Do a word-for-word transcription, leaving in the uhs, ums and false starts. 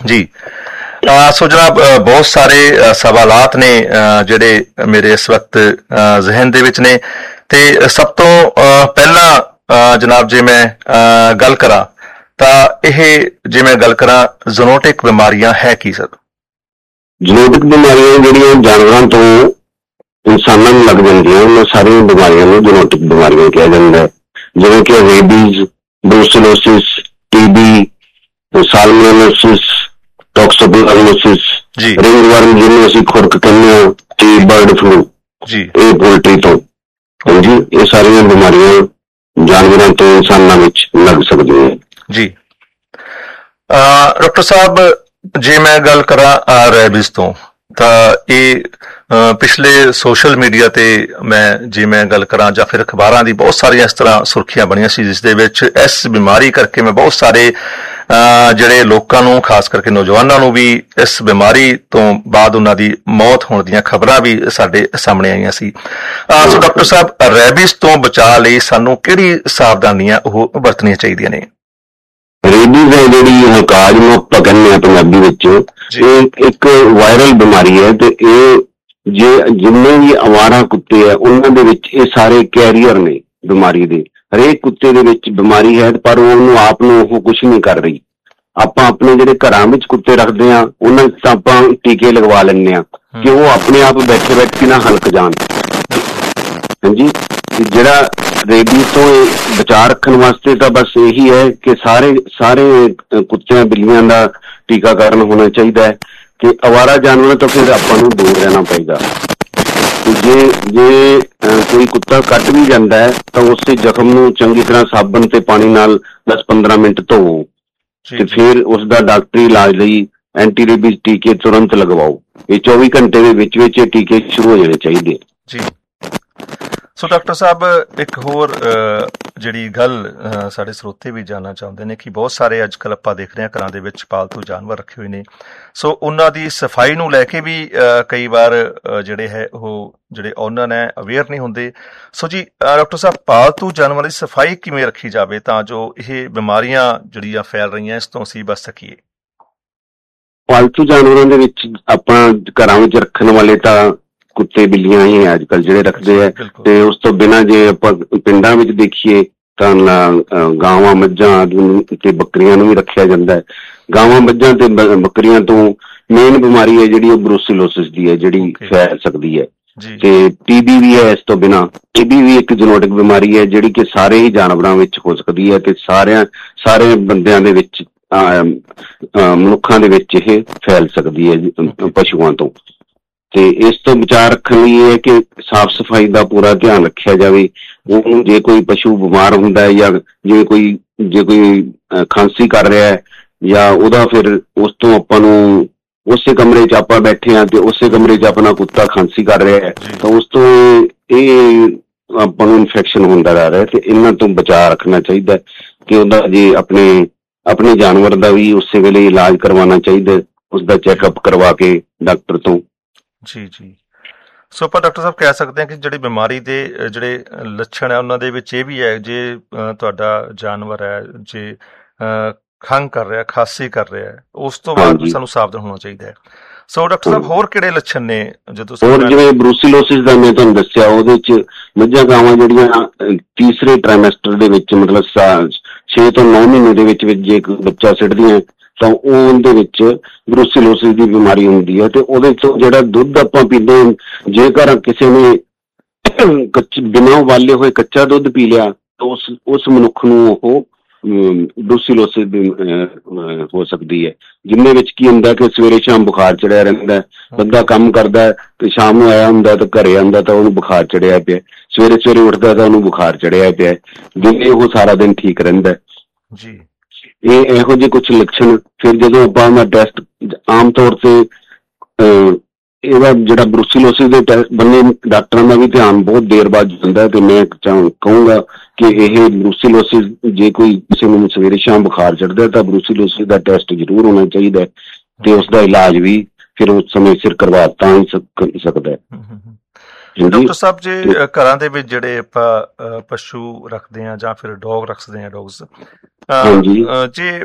जी। अ, सो जनाब, अ, बहुत सारे अ, सवालात ने अ, ਜਿਹੜੇ ਮੇਰੇ ਇਸ ਵਕਤ ਅ, ਜ਼ਿਹਨ ਦੇ ਵਿੱਚ ਨੇ ਤੇ ਸਭ ਤੋਂ ਅ, ਪਹਿਲਾਂ ਅ, ਜਨਾਬ ਜੇ ਮੈਂ ਅ, ਗੱਲ ਕਰਾਂ ਤਾਂ ਇਹ ਜੇ ਮੈਂ ਗੱਲ ਕਰਾਂ ਜ਼ੂਨੋਟਿਕ ਬਿਮਾਰੀਆਂ ਹੈ ਕੀ ਸਰ? ਜੈਨੇਟਿਕ ਬਿਮਾਰੀਆਂ ਜਿਹੜੀਆਂ ਜਾਨਵਰਾਂ ਤੋਂ ਇਨਸਾਨਾਂ ਨੂੰ ਲੱਗ ਜਾਂਦੀਆਂ ਉਹਨਾਂ ਸਾਰੀਆਂ ਬਿਮਾਰੀਆਂ ਨੂੰ ਜੈਨੇਟਿਕ ਬਿਮਾਰੀਆਂ ਕਿਹਾ ਜਾਂਦਾ ਹੈ, ਜਿਵੇਂ ਕਿ ਰੇਬੀਜ਼, ਬਰੂਸਲੋਸਿਸ, ਟੀਬੀ, ਸਾਲਮੋਨੇਲੋਸਿਸ, ਟੌਕਸੋਪਲਾਜ਼ਮੋਸਿਸ, ਜੀ ਰਿੰਗਵਰਮ ਜਿਹਨੂੰ ਅਸੀਂ ਖੁਰਕ ਕਹਿੰਦੇ ਹਾਂ, ਤੇ ਬਰਡ ਫਲੂ, ਜੀ ਇਹ ਪੋਲਟਰੀ ਤੋਂ। ਹਾਂਜੀ, ਇਹ ਸਾਰੀਆਂ ਬਿਮਾਰੀਆਂ ਜਾਨਵਰਾਂ ਤੋਂ ਇਨਸਾਨਾਂ ਵਿੱਚ ਲੱਗ ਸਕਦੀਆਂ। ਜੀ ਅ, ਡਾਕਟਰ ਸਾਹਿਬ, ਜੇ ਮੈਂ ਗੱਲ ਕਰਾਂ ਰੈਬਿਸ ਤੋਂ ਤਾਂ ਇਹ ਅ, ਪਿਛਲੇ ਸੋਸ਼ਲ ਮੀਡੀਆ ਤੇ ਮੈਂ ਜੇ ਮੈਂ ਗੱਲ ਕਰਾਂ ਜਾਂ ਫਿਰ ਅਖਬਾਰਾਂ ਦੀ ਬਹੁਤ ਸਾਰੀਆਂ ਇਸ ਤਰ੍ਹਾਂ ਸੁਰਖੀਆਂ ਬਣੀਆਂ ਸੀ ਜਿਸ ਦੇ ਵਿੱਚ ਇਸ ਬਿਮਾਰੀ ਕਰਕੇ ਮੈਂ ਬਹੁਤ ਸਾਰੇ ਅ, ਜਿਹੜੇ ਲੋਕਾਂ ਨੂੰ ਖਾਸ ਕਰਕੇ ਨੌਜਵਾਨਾਂ ਨੂੰ ਵੀ ਇਸ ਬਿਮਾਰੀ ਤੋਂ ਬਾਅਦ ਉਹਨਾਂ ਦੀ ਮੌਤ ਹੋਣ ਦੀਆਂ ਖਬਰਾਂ ਵੀ ਸਾਡੇ ਸਾਹਮਣੇ ਆਈਆਂ ਸੀ। ਅ, ਸੋ ਡਾਕਟਰ ਸਾਹਿਬ, ਰੈਬਿਸ ਤੋਂ ਬਚਾਅ ਲਈ ਸਾਨੂੰ ਕਿਹੜੀ ਸਾਵਧਾਨੀਆਂ ਉਹ ਵਰਤਣੀਆਂ ਚਾਹੀਦੀਆਂ ਨੇ? ਰੇਬੀਜ਼ ਹੈ ਜਿਹੜੀ ਹਕਾਜ ਨੂੰ ਆਪਾਂ ਕਹਿੰਦੇ ਹਾਂ ਪੰਜਾਬੀ ਵਿੱਚ, ਇਹ ਇੱਕ ਵਾਇਰਲ ਬਿਮਾਰੀ ਹੈ ਤੇ ਇਹ ਜੇ ਜਿੰਨੇ ਵੀ ਅਵਾਰਾ ਕੁੱਤੇ ਆ ਉਹਨਾਂ ਦੇ ਵਿੱਚ ਇਹ ਸਾਰੇ ਕੈਰੀਅਰ ਨੇ ਬਿਮਾਰੀ ਦੇ। ਹਰੇਕ ਕੁੱਤੇ ਦੇ ਵਿੱਚ ਬਿਮਾਰੀ ਹੈ ਪਰ ਉਹਨੂੰ ਆਪ ਨੂੰ ਉਹ ਕੁਛ ਨਹੀਂ ਕਰ ਰਹੀ। ਆਪਾਂ ਆਪਣੇ ਜਿਹੜੇ ਘਰਾਂ ਵਿੱਚ ਕੁੱਤੇ ਰੱਖਦੇ ਹਾਂ ਉਹਨਾਂ ਚ ਤਾਂ ਆਪਾਂ ਟੀਕੇ ਲਗਵਾ ਲੈਂਦੇ ਹਾਂ ਕਿ ਉਹ ਆਪਣੇ ਆਪ ਬੈਠੇ ਬੈਠੇ ਨਾ ਹਲਕ ਜਾਣ। ਹਾਂਜੀ, ਜਿਹੜਾ ਰੇਬੀਜ਼ ਤੋਂ ਬਚਾਅ ਰੱਖਣ ਵਾਸਤੇ ਤਾਂ ਬਸ ਇਹੀ ਹੈ ਕਿ ਸਾਰੇ ਸਾਰੇ ਕੁੱਤਿਆਂ ਬਿੱਲੀਆਂ ਦਾ ਟੀਕਾਕਰਨ ਹੋਣਾ ਚਾਹੀਦਾ ਹੈ ਤੇ ਅਵਾਰਾ ਜਾਨਵਰਾਂ ਤੋਂ ਫਿਰ ਆਪਾਂ ਨੂੰ ਦੂਰ ਰਹਿਣਾ ਪਏਗਾ। ਜੇ ਜੇ ਕੋਈ ਕੁੱਤਾ ਕੱਟ ਵੀ ਜਾਂਦਾ ਹੈ ਤਾਂ ਉਸੇ ਜ਼ਖਮ ਨੂੰ ਚੰਗੀ ਤਰ੍ਹਾਂ ਸਾਬਣ ਤੇ ਪਾਣੀ ਨਾਲ ਦਸ ਪੰਦਰਾਂ ਮਿੰਟ ਧੋਵੋ ਤੇ ਫਿਰ ਉਸਦਾ ਡਾਕਟਰੀ ਇਲਾਜ ਲਈ ਐਂਟੀ ਰੇਬੀਜ਼ ਟੀਕੇ ਤੁਰੰਤ ਲਗਵਾਓ। ਇਹ ਚੌਵੀ ਘੰਟੇ ਦੇ ਵਿੱਚ ਵਿੱਚ ਇਹ ਟੀਕੇ ਸ਼ੁਰੂ ਹੋ ਜਾਣੇ ਚਾਹੀਦੇ। ਜੀ। ਸੋ ਡਾਕਟਰ ਸਾਹਿਬ, ਇੱਕ ਹੋਰ ਜਿਹੜੀ ਗੱਲ ਸਾਡੇ ਸਰੋਤੇ ਵੀ ਜਾਣਨਾ ਚਾਹੁੰਦੇ ਨੇ ਕਿ ਬਹੁਤ ਸਾਰੇ ਅੱਜ ਕੱਲ੍ਹ ਆਪਾਂ ਦੇਖ ਰਹੇ ਹਾਂ ਘਰਾਂ ਦੇ ਵਿੱਚ ਪਾਲਤੂ ਜਾਨਵਰ ਰੱਖੇ ਹੋਏ ਨੇ, ਸੋ ਉਹਨਾਂ ਦੀ ਸਫਾਈ ਨੂੰ ਲੈ ਕੇ ਵੀ ਕਈ ਵਾਰ ਜਿਹੜੇ ਹੈ ਉਹ ਜਿਹੜੇ ਓਨਰ ਨੇ ਅਵੇਅਰ ਨਹੀਂ ਹੁੰਦੇ। ਸੋ ਜੀ ਡਾਕਟਰ ਸਾਹਿਬ, ਪਾਲਤੂ ਜਾਨਵਰਾਂ ਦੀ ਸਫਾਈ ਕਿਵੇਂ ਰੱਖੀ ਜਾਵੇ ਤਾਂ ਜੋ ਇਹ ਬਿਮਾਰੀਆਂ ਜਿਹੜੀਆਂ ਫੈਲ ਰਹੀਆਂ ਇਸ ਤੋਂ ਅਸੀਂ ਬਚ ਸਕੀਏ? ਪਾਲਤੂ ਜਾਨਵਰਾਂ ਦੇ ਵਿੱਚ ਆਪਾਂ ਘਰਾਂ ਵਿੱਚ ਰੱਖਣ ਵਾਲੇ ਤਾਂ ਕੁੱਤੇ ਬਿੱਲੀਆਂ ਹੀ ਅੱਜ ਕੱਲ੍ਹ ਜਿਹੜੇ ਰੱਖਦੇ ਆ ਤੇ ਉਸ ਤੋਂ ਬਿਨਾਂ ਜੇ ਆਪਾਂ ਪਿੰਡਾਂ ਵਿੱਚ ਦੇਖੀਏ ਤਾਂ ਗਾਵਾਂ, ਮੱਝਾਂ ਤੇ ਬੱਕਰੀਆਂ ਨੂੰ ਵੀ ਰੱਖਿਆ ਜਾਂਦਾ ਹੈ। ਗਾਵਾਂ, ਮੱਝਾਂ ਤੇ ਬੱਕਰੀਆਂ ਤੋਂ ਮੇਨ ਬਿਮਾਰੀ ਹੈ ਜਿਹੜੀ ਉਹ ਬਰੂਸਿਲੋਸਿਸ ਦੀ ਹੈ ਜਿਹੜੀ ਫੈਲ ਸਕਦੀ ਹੈ ਤੇ ਟੀਬੀ ਵੀ ਹੈ। ਇਸ ਤੋਂ ਬਿਨਾਂ ਟੀਬੀ ਵੀ ਇੱਕ ਜੈਨੇਟਿਕ ਬਿਮਾਰੀ ਹੈ ਜਿਹੜੀ ਕਿ ਸਾਰੇ ਹੀ ਜਾਨਵਰਾਂ ਵਿੱਚ ਹੋ ਸਕਦੀ ਹੈ ਤੇ ਸਾਰਿਆਂ ਸਾਰੇ ਬੰਦਿਆਂ ਦੇ ਵਿੱਚ, ਮਨੁੱਖਾਂ ਦੇ ਵਿੱਚ ਇਹ ਫੈਲ ਸਕਦੀ ਹੈ ਪਸ਼ੂਆਂ ਤੋਂ। ਤੇ ਇਸ ਤੋਂ ਬਚਾਅ ਰੱਖਣ ਲਈ ਇਹ ਹੈ ਕਿ ਸਾਫ਼ ਸਫਾਈ ਦਾ ਪੂਰਾ ਧਿਆਨ ਰੱਖਿਆ ਜਾਵੇ। ਉਹਨੂੰ ਜੇ ਕੋਈ ਪਸ਼ੂ ਬਿਮਾਰ ਹੁੰਦਾ ਹੈ ਜਾਂ ਜੇ ਕੋਈ ਜੇ ਕੋਈ ਖਾਂਸੀ ਕਰ ਰਿਹਾ ਹੈ ਜਾਂ ਉਹਦਾ ਫਿਰ ਉਸ ਤੋਂ ਆਪਾਂ ਨੂੰ ਉਸੇ ਕਮਰੇ 'ਚ ਆਪਾਂ ਬੈਠੇ ਹਾਂ ਤੇ ਉਸੇ ਕਮਰੇ 'ਚ ਆਪਣਾ ਕੁੱਤਾ ਖਾਂਸੀ ਕਰ ਰਿਹਾ ਹੈ ਤਾਂ ਉਸ ਤੋਂ ਇਹ ਆਪਾਂ ਨੂੰ ਇਨਫੈਕਸ਼ਨ ਹੁੰਦਾ ਰਹਿ ਰਿਹਾ ਤੇ ਇਹਨਾਂ ਤੋਂ ਬਚਾਅ ਰੱਖਣਾ ਚਾਹੀਦਾ ਕਿ ਉਹਦਾ ਜੇ ਆਪਣੇ ਆਪਣੇ ਜਾਨਵਰ ਦਾ ਵੀ ਉਸੇ ਵੇਲੇ ਇਲਾਜ ਕਰਵਾਉਣਾ ਚਾਹੀਦਾ, ਉਸਦਾ ਚੈੱਕਅਪ ਕਰਵਾ ਕੇ ਡਾਕਟਰ ਤੋਂ। ਜੀ ਜੀ ਸੋ ਆਪਾਂ ਡਾਕਟਰ ਸਾਹਿਬ ਕਹਿ ਸਕਦੇ ਹਾਂ ਕਿ ਜਿਹੜੀ ਬਿਮਾਰੀ ਦੇ ਜਿਹੜੇ ਲੱਛਣ ਹੈ ਉਹਨਾਂ ਦੇ ਵਿੱਚ ਇਹ ਵੀ ਹੈ, ਜੇ ਤੁਹਾਡਾ ਜਾਨਵਰ ਹੈ ਜੇ ਖੰਘ ਕਰ ਰਿਹਾ, ਖਾਂਸੀ ਕਰ ਰਿਹਾ ਹੈ, ਉਸ ਤੋਂ ਬਾਅਦ ਸਾਨੂੰ ਸਾਵਧਾਨ ਹੋਣਾ ਚਾਹੀਦਾ ਹੈ। ਸੋ ਡਾਕਟਰ ਸਾਹਿਬ, ਹੋਰ ਕਿਹੜੇ ਲੱਛਣ ਨੇ ਜਦੋਂ? ਹੋਰ ਜਿਵੇਂ ਬਰੂਸਿਲੋਸਿਸ ਦਾ ਮੈਂ ਤੁਹਾਨੂੰ ਦੱਸਿਆ, ਉਹਦੇ ਚ ਮੱਝਾਂ ਗਾਵਾਂ ਜਿਹੜੀਆਂ ਤੀਸਰੇ ਟ੍ਰਾਈਮੈਸਟਰ ਦੇ ਵਿੱਚ ਮਤਲਬ ਛੇ ਤੋਂ ਨੌ ਮਹੀਨੇ ਦੇ ਵਿੱਚ ਵਿੱਚ ਜੇ ਬੱਚਾ ਸਿੱਟਦੀਆਂ ਤਾਂ ਉਹ ਉਹਦੇ ਵਿੱਚ ਬਰੂਸਿਲੋਸਿਸ ਦੀ ਬਿਮਾਰੀ ਹੁੰਦੀ ਹੈ ਤੇ ਉਹਦੇ ਚੋਂ ਜਿਹੜਾ ਦੁੱਧ ਆਪਾਂ ਪੀਂਦੇ ਹਾਂ, ਜੇਕਰ ਕਿਸੇ ਨੇ ਕੱਚੇ ਬਿਨਾਂ ਉਬਾਲੇ ਹੋਏ ਕੱਚਾ ਦੁੱਧ ਪੀ ਲਿਆ ਤਾਂ ਉਸ ਉਸ ਮਨੁੱਖ ਨੂੰ ਉਹ ਬਰੂਸਿਲੋਸਿਸ ਦੀ ਹੋ ਸਕਦੀ ਹੈ, ਜਿਹਦੇ ਵਿੱਚ ਕੀ ਹੁੰਦਾ ਕਿ ਸਵੇਰੇ ਸ਼ਾਮ ਬੁਖਾਰ ਚੜਿਆ ਰਹਿੰਦਾ। ਬੰਦਾ ਕੰਮ ਕਰਦਾ ਤੇ ਸ਼ਾਮ ਨੂੰ ਆਇਆ ਹੁੰਦਾ ਤਾਂ ਘਰੇ ਆਉਂਦਾ ਤਾਂ ਉਹਨੂੰ ਬੁਖਾਰ ਚੜਿਆ ਪਿਆ, ਸਵੇਰੇ ਸਵੇਰੇ ਉੱਠਦਾ ਤਾਂ ਉਹਨੂੰ ਬੁਖਾਰ ਚੜਿਆ ਪਿਆ, ਜਿਵੇਂ ਉਹ ਸਾਰਾ ਦਿਨ ਠੀਕ ਰਹਿੰਦਾ ਜੀ। ਇਹ ਇਹੋ ਜਿਹੇ ਕੁਛ ਲੱਛਣ ਫਿਰ ਜਦੋਂ ਆਪਾਂ ਉਹਦਾ ਟੈਸਟ ਆਮ ਤੌਰ ਤੇ ਇਹਦਾ ਜਿਹੜਾ ਬਰੂਸਿਲੋਸਿਸ ਦੇ ਟੈਸਟ ਬੰਨੇ ਡਾਕਟਰਾਂ ਦਾ ਵੀ ਧਿਆਨ ਬਹੁਤ ਦੇਰ ਬਾਅਦ ਜਾਂਦਾ ਤੇ ਮੈਂ ਕਹੂੰਗਾ ਕਿ ਇਹ ਬਰੂਸਿਲੋਸਿਸ ਜੇ ਕੋਈ ਕਿਸੇ ਨੂੰ ਸਵੇਰੇ ਸ਼ਾਮ ਬੁਖਾਰ ਚੜ੍ਹਦਾ ਤਾਂ ਬਰੂਸਿਲੋਸਿਸ ਦਾ ਟੈਸਟ ਜ਼ਰੂਰ ਹੋਣਾ ਚਾਹੀਦਾ ਤੇ ਉਸਦਾ ਇਲਾਜ ਵੀ ਫਿਰ ਉਸ ਸਮੇਂ ਸਿਰ ਕਰਵਾ ਤਾਂ ਹੀ ਸਕਦਾ ਹੈ। ਡਾਕਟਰ ਸਾਹਿਬ, ਜੇ ਘਰਾਂ ਦੇ ਵਿੱਚ ਜਿਹੜੇ ਆਪਾਂ ਪਸ਼ੂ ਰੱਖਦੇ ਹਾਂ ਜਾਂ ਫਿਰ ਡੌਗ ਰੱਖਦੇ ਹਾਂ, ਡੌਗਸ ਜੇ